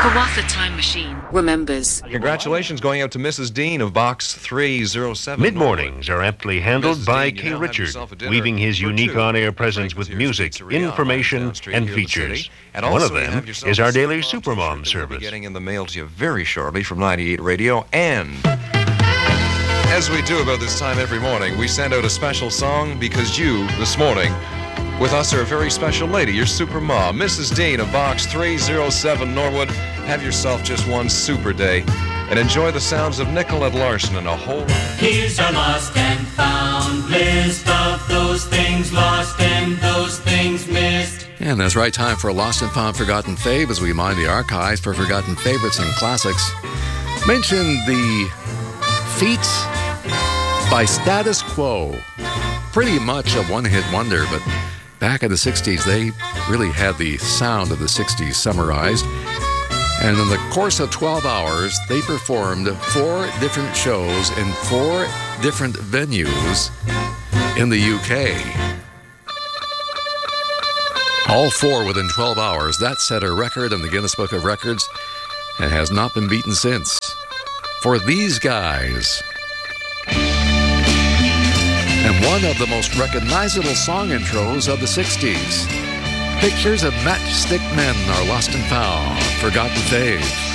Kawatha Time Machine remembers. Congratulations going out to Mrs. Dean of Box 307. Mid-mornings are aptly handled by Kay Richard, weaving his unique on-air presence with music, information, and features. One of them is our daily Supermom service. Getting in the mail to you very shortly from 98 Radio, and as we do about this time every morning, we send out a special song because you, this morning, with us are a very special lady, your super mom, Mrs. Dean of Box 307 Norwood. Have yourself just one super day and enjoy the sounds of Nicolette Larson and a whole lot. Here's our lost and found list of those things lost and those things missed. And that's right, time for a Lost and Found Forgotten Fave as we mine the archives for forgotten favorites and classics. Mention the Feats by Status Quo. Pretty much a one-hit wonder, but back in the 60s, they really had the sound of the 60s summarized. And in the course of 12 hours, they performed 4 different shows in 4 different venues in the UK. All 4 within 12 hours. That set a record in the Guinness Book of Records and has not been beaten since. For these guys. And one of the most recognizable song intros of the 60s. Pictures of matchstick men are lost and found, forgotten faves.